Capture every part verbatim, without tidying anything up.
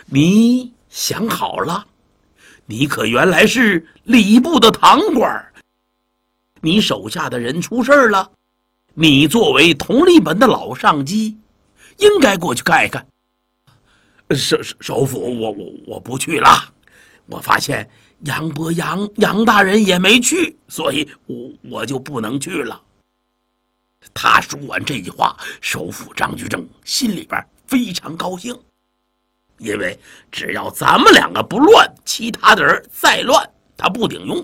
你想好了？你可原来是礼部的堂官，你手下的人出事了，你作为佟立本的老上级，应该过去看一看。首首府，我我我不去了。我发现杨伯杨杨大人也没去，所以我我就不能去了。他说完这句话，首府张居正心里边非常高兴，因为只要咱们两个不乱，其他的人再乱，他不顶用。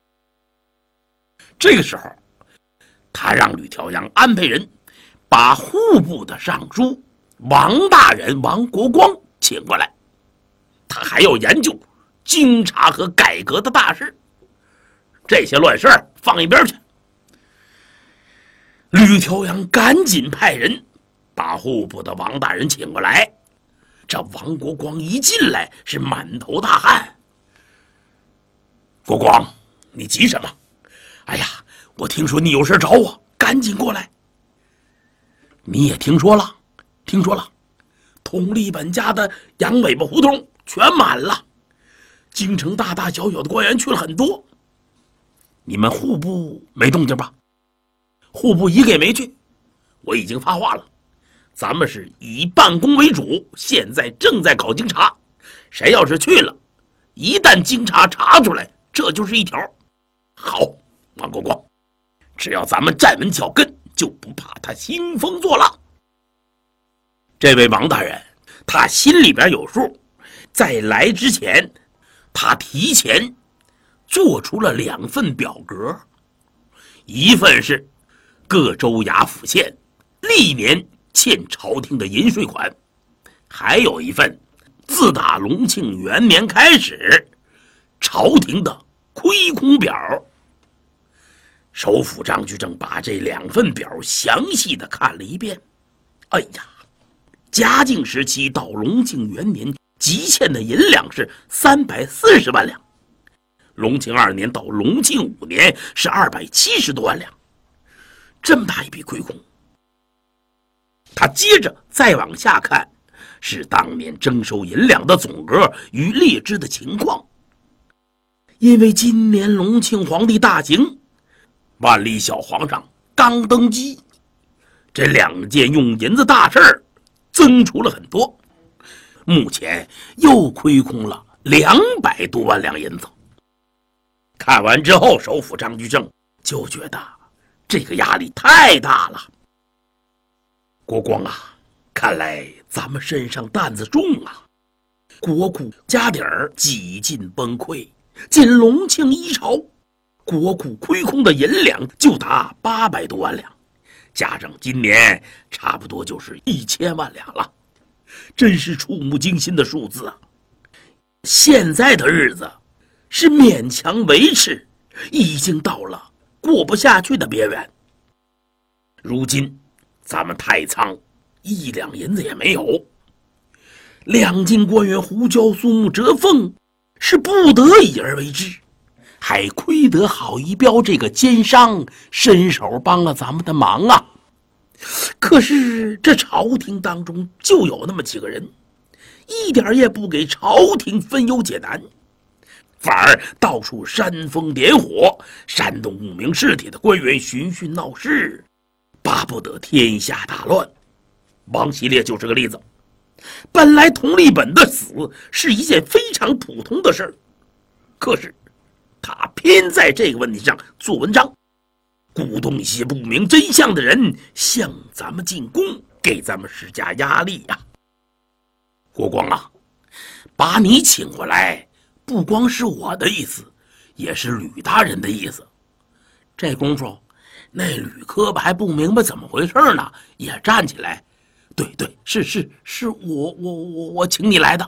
这个时候，他让吕调阳安排人把户部的尚书王大人王国光请过来，他还要研究经查和改革的大事，这些乱事放一边去。吕调阳赶紧派人把户部的王大人请过来。这王国光一进来是满头大汗。国光，你急什么？哎呀，我听说你有事找我，赶紧过来。你也听说了？听说了，佟立本家的羊尾巴胡同全满了，京城大大小小的官员去了很多。你们户部没动静吧？户部一个也没去。我已经发话了，咱们是以办公为主，现在正在搞经查，谁要是去了，一旦经查查出来，这就是一条。好，王国光，只要咱们站稳脚跟，就不怕他兴风作浪。这位王大人，他心里边有数，在来之前，他提前做出了两份表格，一份是各州衙府县历年欠朝廷的银税款，还有一份自打隆庆元年开始朝廷的亏空表。首辅张居正把这两份表详细的看了一遍。哎呀，嘉靖时期到隆庆元年积欠的银两是三百四十万两，隆庆二年到隆庆五年是二百七十多万两，这么大一笔亏空。他接着再往下看，是当年征收银两的总额与列支的情况。因为今年隆庆皇帝大行，万历小皇上刚登基，这两件用银子大事儿增出了很多，目前又亏空了两百多万两银子。看完之后，首辅张居正就觉得这个压力太大了。国光啊，看来咱们身上担子重啊，国库家底儿几近崩溃，仅隆庆一朝，国库亏空的银两就达八百多万两，加上今年差不多就是一千万两了，真是触目惊心的数字啊！现在的日子是勉强维持，已经到了过不下去的边缘。如今咱们太仓一两银子也没有，两京官员胡椒、苏木、折凤是不得已而为之，还亏得郝一彪这个奸商伸手帮了咱们的忙啊！可是这朝廷当中就有那么几个人，一点也不给朝廷分忧解难，反而到处煽风点火，煽动无名尸体的官员寻衅闹事，巴不得天下大乱。王希烈就是个例子。本来佟立本的死是一件非常普通的事儿，可是他偏在这个问题上做文章，鼓动一些不明真相的人向咱们进攻，给咱们施加压力呀、啊。国光啊，把你请过来不光是我的意思，也是吕大人的意思。这功夫那吕科吧还不明白怎么回事呢，也站起来，对对，是是是我我我我请你来的。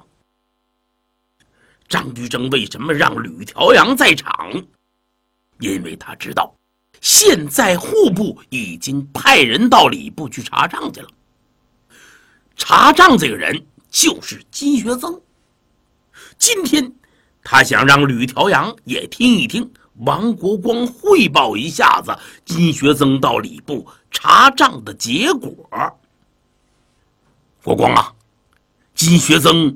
张居正为什么让吕调阳在场？因为他知道现在户部已经派人到礼部去查账去了，查账这个人就是金学增。今天他想让吕调阳也听一听王国光汇报一下子金学增到礼部查账的结果。国光啊，金学增